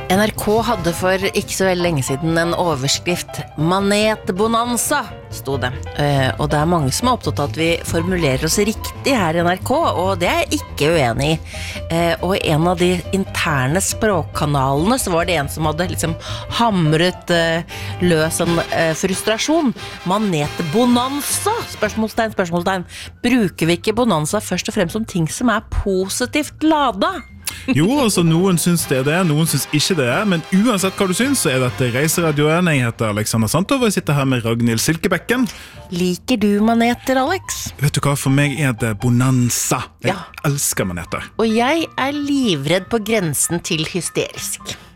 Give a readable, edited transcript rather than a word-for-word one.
NRK hadde for ikke så veldig lenge siden en overskrift «Manetbonanza», sto det. Og det mange som opptatt av at vi formulerer oss riktig her i NRK, og det jeg ikke uenig i. Og i en av de interne språkkanalene så var det en som hadde liksom hamret løs en frustrasjon. «Manetbonanza?» Spørsmålstegn. Bruker vi ikke bonanza først og fremst som ting som positivt lada? Jo, altså noen synes det det, noen synes ikke det men uansett hva du synes, så dette Reiseradioen. Jeg heter Alexander Santov, og jeg sitter her med Ragnhild Silkebekken. Liker du maneter, Alex? Vet du hva, for meg det bonanza. Jeg elsker maneter. Og jeg livredd på grensen til hysterisk.